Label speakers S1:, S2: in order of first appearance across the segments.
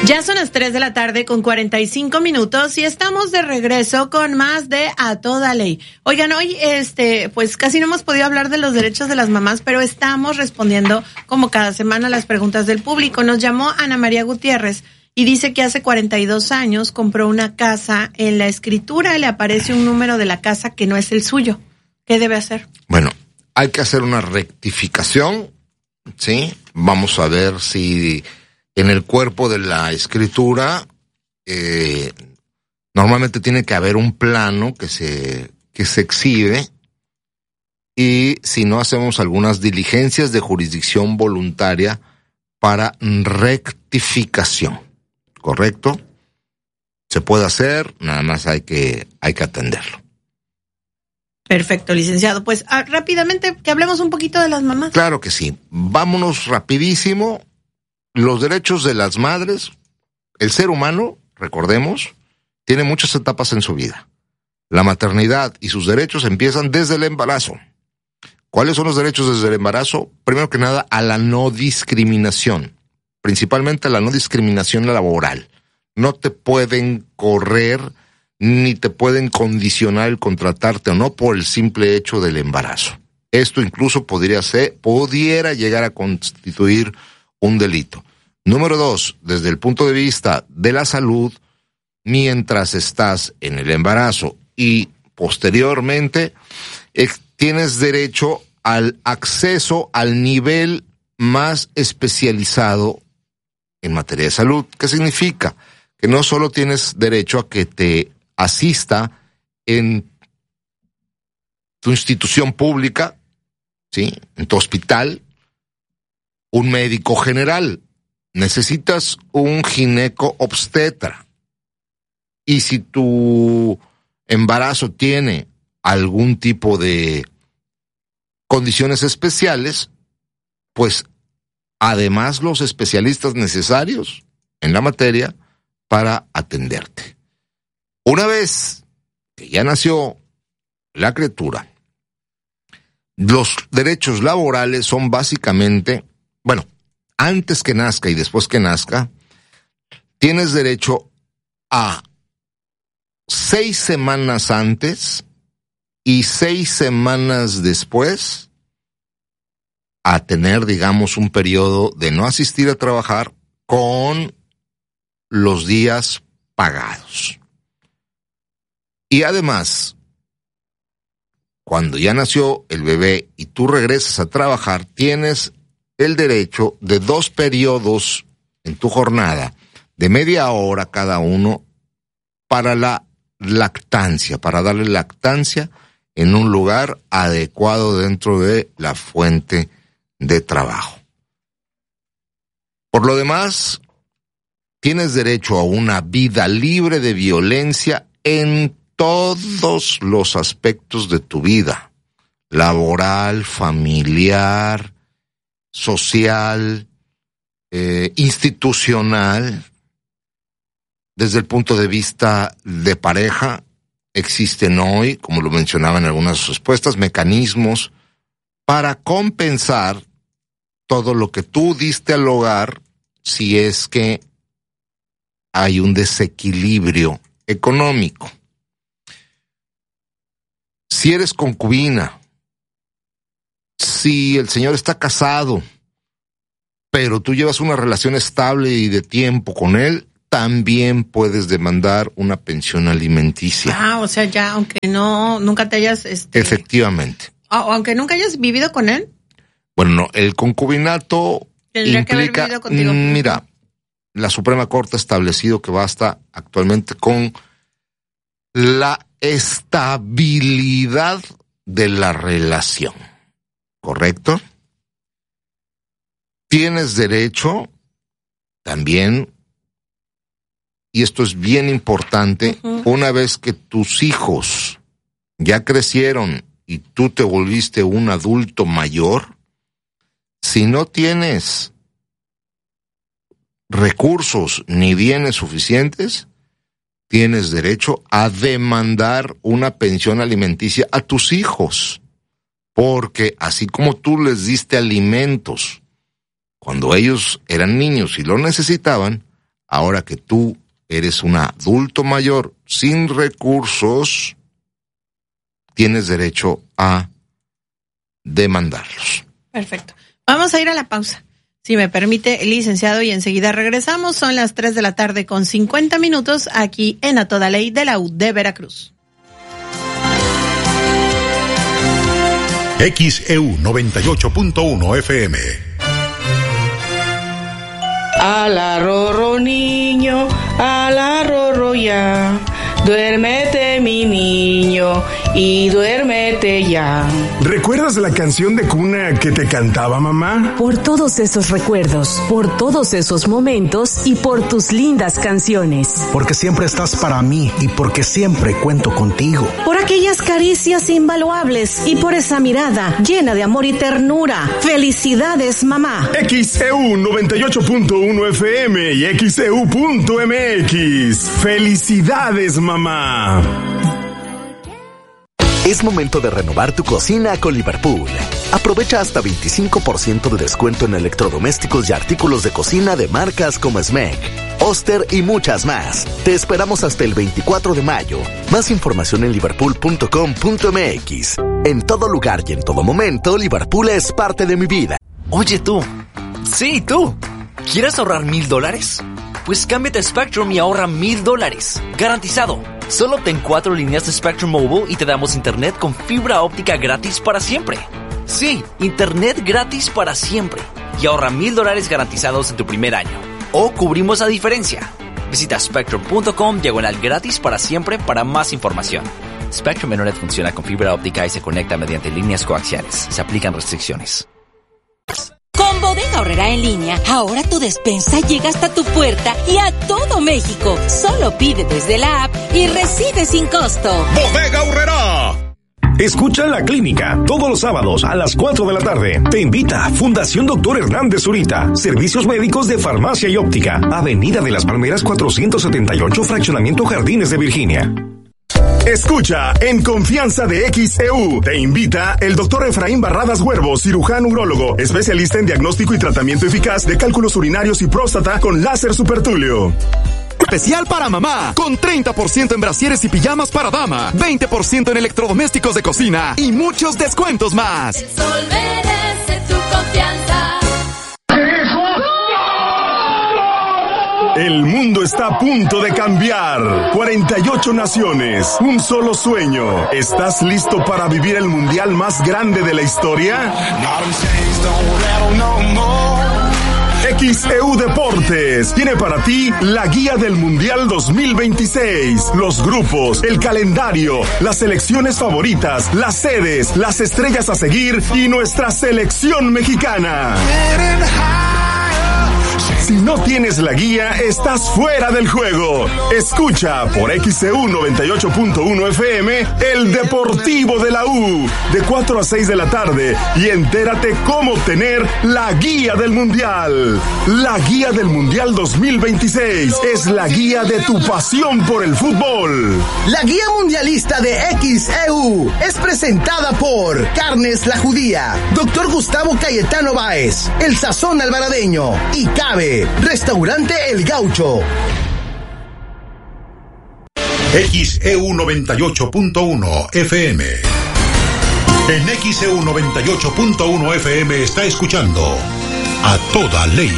S1: Ya son las 3 de la tarde con 45 minutos y estamos de regreso con más de A Toda Ley. Oigan, hoy pues casi no hemos podido hablar de los derechos de las mamás, pero estamos respondiendo como cada semana las preguntas del público. Nos llamó Ana María Gutiérrez y dice que hace 42 años compró una casa. En la escritura le aparece un número de la casa que no es el suyo. ¿Qué debe hacer?
S2: Bueno, hay que hacer una rectificación, ¿sí? Vamos a ver si en el cuerpo de la escritura normalmente tiene que haber un plano que se exhibe, y si no, hacemos algunas diligencias de jurisdicción voluntaria para rectificación. ¿Correcto? Se puede hacer, nada más hay que atenderlo.
S1: Perfecto, licenciado. Pues rápidamente que hablemos un poquito de las mamás.
S2: Claro que sí. Vámonos rapidísimo. Los derechos de las madres. El ser humano, recordemos, tiene muchas etapas en su vida. La maternidad y sus derechos empiezan desde el embarazo. ¿Cuáles son los derechos desde el embarazo? Primero que nada, a la no discriminación. Principalmente a la no discriminación laboral. No te pueden correr ni te pueden condicionar el contratarte o no por el simple hecho del embarazo. Esto incluso pudiera llegar a constituir un delito. Número 2, desde el punto de vista de la salud, mientras estás en el embarazo y posteriormente, tienes derecho al acceso al nivel más especializado en materia de salud. ¿Qué significa? Que no solo tienes derecho a que te asista en tu institución pública, ¿sí?, en tu hospital, un médico general. Necesitas un gineco-obstetra. Y si tu embarazo tiene algún tipo de condiciones especiales, pues además los especialistas necesarios en la materia para atenderte. Una vez que ya nació la criatura, los derechos laborales son básicamente, bueno, antes que nazca y después que nazca, tienes derecho a 6 semanas antes y 6 semanas después a tener, digamos, un periodo de no asistir a trabajar con los días pagados. Y además, cuando ya nació el bebé y tú regresas a trabajar, tienes el derecho de 2 periodos en tu jornada, de media hora cada uno, para la lactancia, para darle lactancia en un lugar adecuado dentro de la fuente de trabajo. Por lo demás, tienes derecho a una vida libre de violencia en todos los aspectos de tu vida: laboral, familiar, social, institucional. Desde el punto de vista de pareja, existen hoy, como lo mencionaba en algunas respuestas, mecanismos para compensar todo lo que tú diste al hogar si es que hay un desequilibrio económico. Si eres concubina, si el señor está casado, pero tú llevas una relación estable y de tiempo con él, también puedes demandar una pensión alimenticia.
S1: O sea, ya, aunque nunca te hayas...
S2: Efectivamente.
S1: Aunque nunca hayas vivido con él.
S2: Bueno, no, el concubinato
S1: tendría
S2: implica...
S1: que haber vivido contigo.
S2: Mira, la Suprema Corte ha establecido que basta actualmente con la estabilidad de la relación. ¿Correcto? Tienes derecho también, y esto es bien importante, una vez que tus hijos ya crecieron y tú te volviste un adulto mayor, si no tienes recursos ni bienes suficientes, tienes derecho a demandar una pensión alimenticia a tus hijos, porque así como tú les diste alimentos cuando ellos eran niños y lo necesitaban, ahora que tú eres un adulto mayor sin recursos, tienes derecho a demandarlos.
S1: Perfecto. Vamos a ir a la pausa, si me permite, licenciado, y enseguida regresamos. Son las 3:50 p.m. aquí en A Toda Ley de la UD Veracruz.
S3: XEU 98.1 FM.
S4: Ala rorro niño, ala rorro ya, duérmete mi niño y duérmete ya.
S5: ¿Recuerdas la canción de cuna que te cantaba mamá?
S6: Por todos esos recuerdos, por todos esos momentos y por tus lindas canciones.
S7: Porque siempre estás para mí y porque siempre cuento contigo.
S6: Por aquellas caricias invaluables y por esa mirada llena de amor y ternura. ¡Felicidades, mamá!
S5: XEU 98.1 FM y XEU.mx. ¡Felicidades, mamá!
S8: Es momento de renovar tu cocina con Liverpool. Aprovecha hasta 25% de descuento en electrodomésticos y artículos de cocina de marcas como Smeg, Oster y muchas más. Te esperamos hasta el 24 de mayo. Más información en liverpool.com.mx. En todo lugar y en todo momento, Liverpool es parte de mi vida.
S9: Oye tú. Sí, tú. ¿Quieres ahorrar $1,000? Pues cámbiate a Spectrum y ahorra $1,000. Garantizado. Solo obtén 4 líneas de Spectrum Mobile y te damos internet con fibra óptica gratis para siempre. Sí, internet gratis para siempre. Y ahorra $1,000 garantizados en tu primer año. O cubrimos la diferencia. Visita spectrum.com/gratis para siempre para más información. Spectrum Internet funciona con fibra óptica y se conecta mediante líneas coaxiales. Se aplican restricciones.
S10: Con Bodega Aurrerá en línea, ahora tu despensa llega hasta tu puerta y a todo México. Solo pide desde la app y recibe sin costo.
S3: Bodega Aurrerá.
S5: Escucha La Clínica todos los sábados a las 4 de la tarde. Te invita Fundación Dr. Hernández Zurita. Servicios médicos de farmacia y óptica. Avenida de las Palmeras 478, Fraccionamiento Jardines de Virginia. Escucha En Confianza de XEU. Te invita el doctor Efraín Barradas Huervo, cirujano urólogo, especialista en diagnóstico y tratamiento eficaz de cálculos urinarios y próstata con láser supertulio.
S11: Especial para mamá, con 30% en brasieres y pijamas para dama, 20% en electrodomésticos de cocina y muchos descuentos más.
S12: El sol merece tu confianza.
S5: El mundo está a punto de cambiar. 48 naciones, un solo sueño. ¿Estás listo para vivir el mundial más grande de la historia? XEU Deportes tiene para ti la guía del Mundial 2026, los grupos, el calendario, las selecciones favoritas, las sedes, las estrellas a seguir y nuestra selección mexicana. Si no tienes la guía, estás fuera del juego. Escucha por XEU 98.1 FM El Deportivo de la U de 4 a 6 de la tarde y entérate cómo obtener la guía del Mundial. La guía del Mundial 2026 es la guía de tu pasión por el fútbol.
S13: La guía mundialista de XEU es presentada por Carnes La Judía, Dr. Gustavo Cayetano Báez, El Sazón Alvaradeño y Cabe, Restaurante El Gaucho.
S3: XEU 98.1 FM. En XEU 98.1 FM está escuchando A Toda Ley.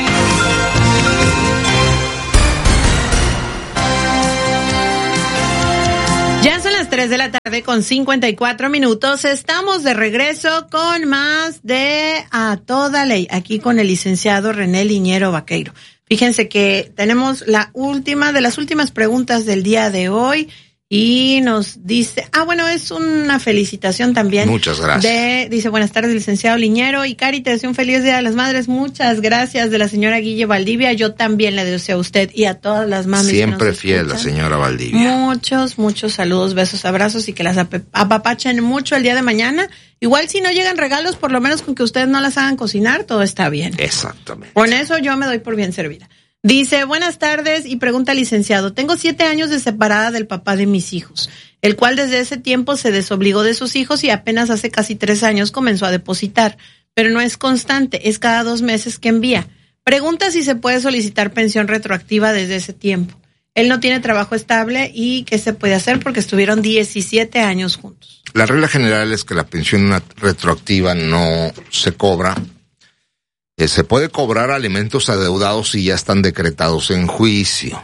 S1: Ya son las 3 de la tarde con 54 minutos. Estamos de regreso con más de A Toda Ley, aquí con el licenciado René Liñero Vaqueiro. Fíjense que tenemos la última de las últimas preguntas del día de hoy y nos dice, bueno, es una felicitación también.
S2: Muchas gracias.
S1: Dice, buenas tardes, licenciado Liñero, y Cari, te deseo un feliz Día de las Madres. Muchas gracias, de la señora Guille Valdivia. Yo también le deseo a usted y a todas las mamis.
S2: Siempre fiel la señora Valdivia.
S1: Muchos saludos, besos, abrazos y que las apapachen mucho el día de mañana. Igual si no llegan regalos, por lo menos con que ustedes no las hagan cocinar, todo está bien.
S2: Exactamente.
S1: Con eso yo me doy por bien servida. Dice, buenas tardes, y pregunta al licenciado, tengo 7 años de separada del papá de mis hijos, el cual desde ese tiempo se desobligó de sus hijos y apenas hace casi 3 años comenzó a depositar, pero no es constante, es cada 2 meses que envía. Pregunta si se puede solicitar pensión retroactiva desde ese tiempo. Él no tiene trabajo estable y ¿qué se puede hacer? Porque estuvieron 17 años juntos.
S2: La regla general es que la pensión retroactiva no se cobra. Se puede cobrar alimentos adeudados si ya están decretados en juicio.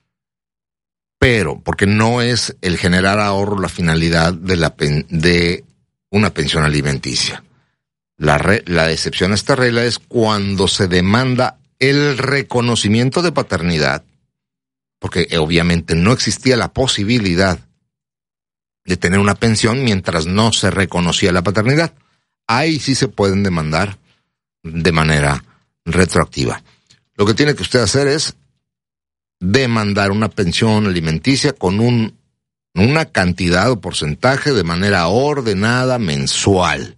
S2: Pero, porque no es el generar ahorro la finalidad de una pensión alimenticia. La excepción a esta regla es cuando se demanda el reconocimiento de paternidad, porque obviamente no existía la posibilidad de tener una pensión mientras no se reconocía la paternidad. Ahí sí se pueden demandar de manera retroactiva. Lo que tiene que usted hacer es demandar una pensión alimenticia con una cantidad o porcentaje de manera ordenada mensual.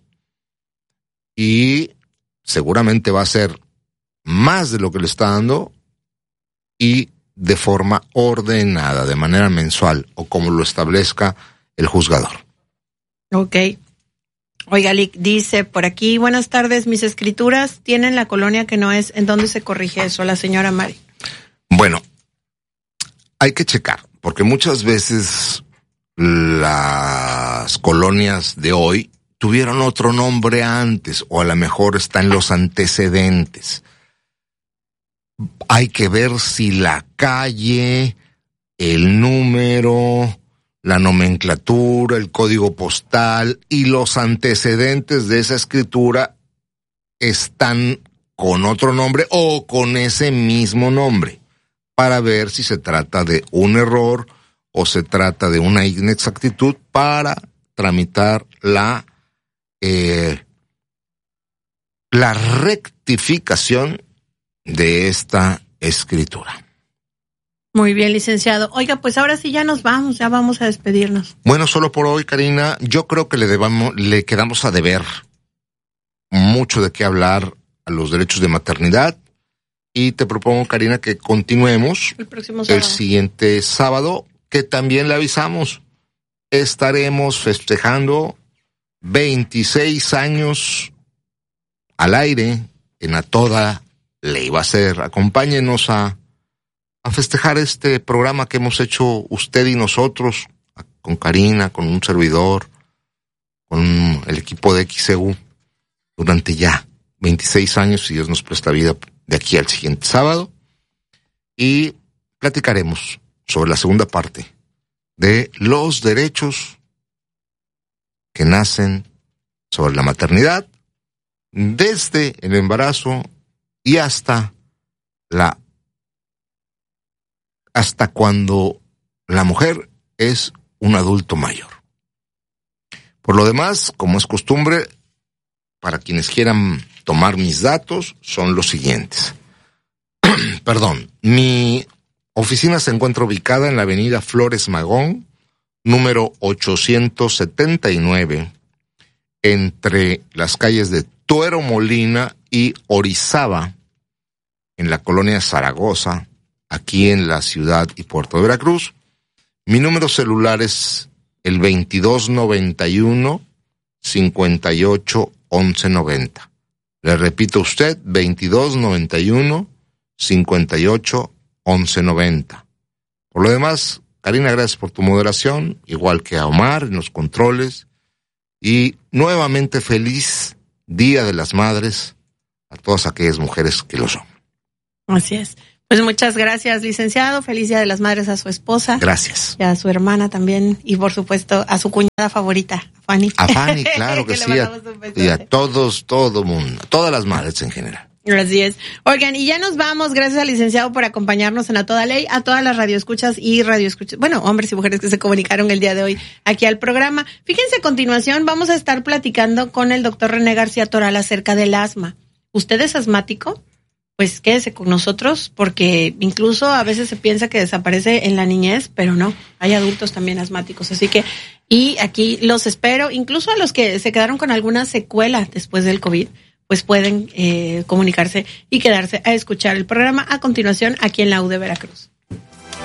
S2: Y seguramente va a ser más de lo que le está dando y de forma ordenada, de manera mensual o como lo establezca el juzgador.
S1: Ok. Oiga, Lick, dice por aquí, buenas tardes, mis escrituras tienen la colonia que no es. ¿En dónde se corrige eso, la señora Mari?
S2: Bueno, hay que checar, porque muchas veces las colonias de hoy tuvieron otro nombre antes, o a lo mejor está en los antecedentes. Hay que ver si la calle, el número, la nomenclatura, el código postal y los antecedentes de esa escritura están con otro nombre o con ese mismo nombre, para ver si se trata de un error o se trata de una inexactitud para tramitar la rectificación de esta escritura.
S1: Muy bien, licenciado. Oiga, pues ahora sí ya nos vamos, ya vamos a despedirnos.
S2: Bueno, solo por hoy, Karina, yo creo que le quedamos a deber mucho de qué hablar a los derechos de maternidad y te propongo, Karina, que continuemos el siguiente sábado, que también le avisamos, estaremos festejando 26 años al aire en A Toda Ley. Va a ser, acompáñenos a festejar este programa que hemos hecho usted y nosotros, con Karina, con un servidor, con el equipo de XEU, durante ya 26 años, si Dios nos presta vida, de aquí al siguiente sábado, y platicaremos sobre la segunda parte de los derechos que nacen sobre la maternidad, desde el embarazo y hasta cuando la mujer es un adulto mayor. Por lo demás, como es costumbre, para quienes quieran tomar mis datos, son los siguientes. Perdón, mi oficina se encuentra ubicada en la avenida Flores Magón, número 879, entre las calles de Tuero Molina y Orizaba, en la colonia Zaragoza, aquí en la ciudad y puerto de Veracruz. Mi número celular es el 2291-581190. Le repito a usted, 2291-581190. Por lo demás, Karina, gracias por tu moderación, igual que a Omar en los controles. Y nuevamente feliz Día de las Madres a todas aquellas mujeres que lo son.
S1: Así es. Pues muchas gracias, licenciado. Feliz Día de las Madres a su esposa.
S2: Gracias.
S1: Y a su hermana también. Y por supuesto a su cuñada favorita, a Fanny.
S2: A Fanny, claro que sí. Y a todos, todo mundo. Todas las madres en general.
S1: Así es. Oigan, y ya nos vamos. Gracias al licenciado por acompañarnos en A Toda Ley, a todas las radioescuchas y radioescuchas, bueno, hombres y mujeres que se comunicaron el día de hoy aquí al programa. Fíjense, a continuación vamos a estar platicando con el doctor René García Toral acerca del asma. ¿Usted es asmático? Pues quédese con nosotros, porque incluso a veces se piensa que desaparece en la niñez, pero no, hay adultos también asmáticos. Así que, y aquí los espero, incluso a los que se quedaron con alguna secuela después del COVID, pues pueden comunicarse y quedarse a escuchar el programa a continuación aquí en la U de Veracruz.